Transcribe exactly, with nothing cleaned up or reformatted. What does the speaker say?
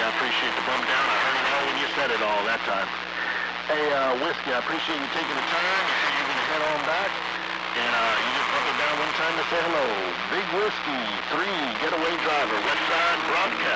I appreciate the bump down. I heard it all when you said it all that time. Hey, uh, Whiskey, I appreciate you taking the time. You said you're going to head on back. And uh, you just bumped it down one time to say hello. Big Whiskey, three, Getaway Driver, West Side Broadcast.